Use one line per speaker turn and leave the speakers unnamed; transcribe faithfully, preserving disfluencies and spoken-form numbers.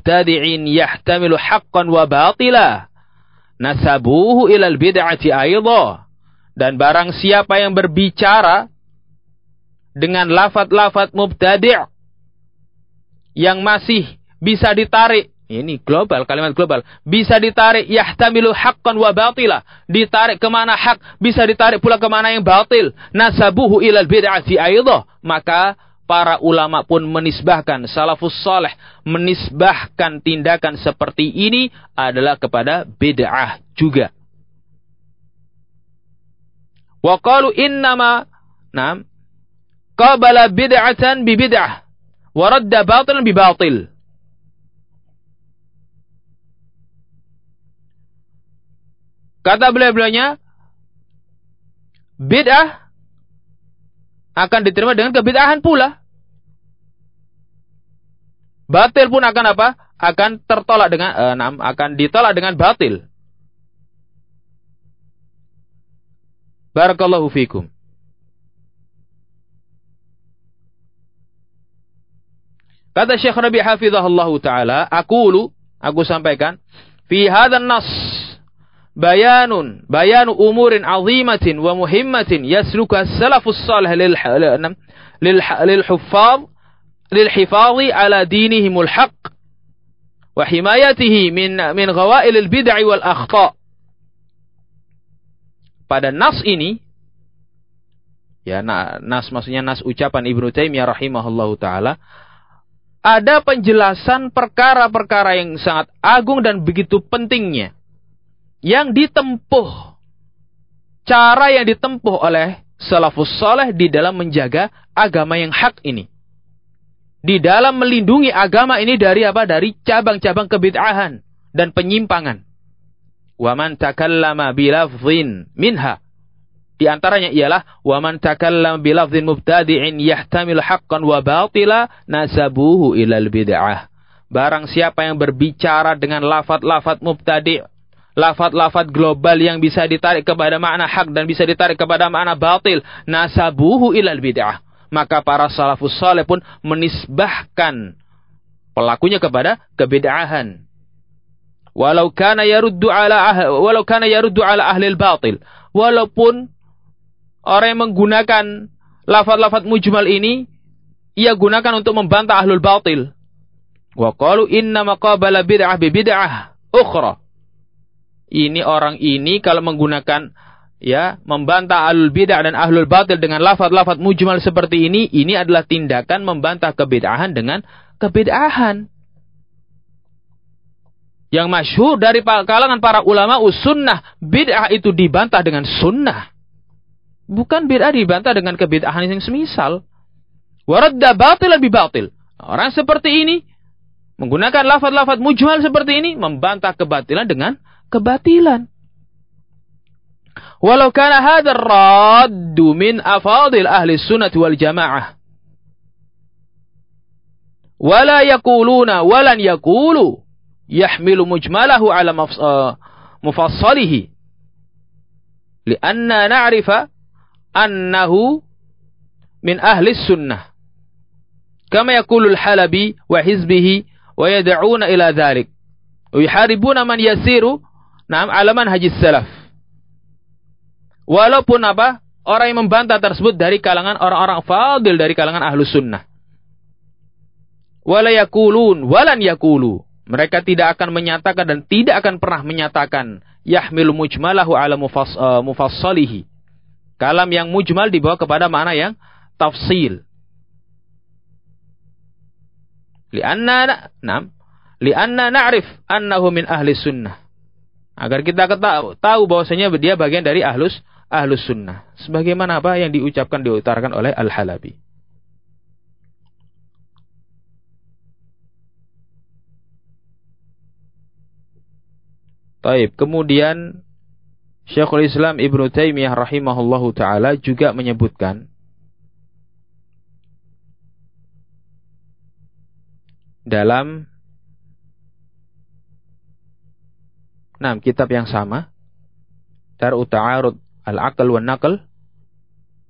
mubtadi'in yahtamilu haqqan wa batila nasabuhu ilal bid'ati aidha. Dan barang siapa yang berbicara dengan lafaz-lafaz mubtadi' yang masih bisa ditarik, ini global, kalimat global, bisa ditarik yahtamilu haqqan wa batila, ditarik kemana hak, bisa ditarik pula kemana yang batil, nasabuhu ilal bid'ati aidha, maka para ulama pun menisbahkan, salafus salih menisbahkan tindakan seperti ini adalah kepada bid'ah juga. Wa qalu innama nam qabala bid'atan bi bid'ah wa radda batilan bi batil. Kata beliau-beliaunya, bid'ah akan diterima dengan kebid'ahan pula. Batil pun akan apa? Akan tertolak dengan eh, nam, akan ditolak dengan batil. Barakallahu fikum. Kata Syekh Rabi' hafizahullahu taala, aqulu, aku sampaikan, fi hadzal nas bayanun bayanu umurin azimatin wa muhimmatin yasluka salafus salih lil lil lil huffaz lil hifadhi ala dinihimul haqq wa himayatihi min min ghawailil bid'ah wal akhta'. Pada nas ini, ya nas maksudnya nas ucapan Ibnu Taimiyah rahimahullahu taala, ada penjelasan perkara-perkara yang sangat agung dan begitu pentingnya yang ditempuh, cara yang ditempuh oleh salafus saleh di dalam menjaga agama yang hak ini, di dalam melindungi agama ini dari apa? Dari cabang-cabang kebid'ahan dan penyimpangan. Wa man takallama bilafdhin minha, di antaranya ialah wa man takallama bilafdhin mubtadi'in yahtamil haqqan wa batila nasabuhu ilal bid'ah. Barang siapa yang berbicara dengan lafaz-lafaz mubtadi', lafaz-lafaz global yang bisa ditarik kepada makna hak dan bisa ditarik kepada makna batil, nasabuhu ilal bid'ah, maka para salafus saleh pun menisbahkan pelakunya kepada kebid'ahan. Walau kana yaruddu ala ah, walau kana yaruddu ala ahli al-batil, walaupun orang yang menggunakan lafaz-lafaz mujmal ini ia gunakan untuk membantah ahlul batil. Wa qalu inna maqabala bid'ah bi bid'ah ukhra. Ini orang ini kalau menggunakan ya membantah ahlul bid'ah dan ahlul batil dengan lafaz-lafaz mujmal seperti ini, ini adalah tindakan membantah kebid'ahan dengan kebid'ahan. Yang masyhur dari kalangan para ulama sunnah, bid'ah itu dibantah dengan sunnah. Bukan bid'ah dibantah dengan kebid'ahan yang semisal. Waradda batilan bi batil. Orang seperti ini menggunakan lafaz-lafaz mujmal seperti ini membantah kebatilan dengan kebatilan. Walau kana hadzal raddu min afadil ahli sunnah wal jamaah. Wala yaquluna walan yaqulu yahmilu mujmalahu ala mufassalihi lianna na'rifa annahu min ahli sunnah kama yaqulu al-Halabi wa hizbihi wa yad'una ila dhalik wa yuharibuna man yasiru na'am ala manhajis salaf. Walaupun apa orang yang membantah tersebut dari kalangan orang-orang fadil dari kalangan ahlu sunnah, wala yaqulun walan yaqulu, mereka tidak akan menyatakan dan tidak akan pernah menyatakan yahmilu mujmalahu ala mufass, uh, mufassalihi. Kalam yang mujmal dibawa kepada makna yang tafsil. Lianna nam, lianna na'rif annahu min ahli sunnah. Agar kita tahu, tahu bahwasanya dia bagian dari ahlus ahlus sunnah. Sebagaimana apa yang diucapkan diutarakan oleh Al-Halabi. Taib. Kemudian Syekhul Islam Ibnu Taimiyah rahimahullahu taala juga menyebutkan dalam enam kitab yang sama, Dar'u Ta'arud Al-Aql wan Naql,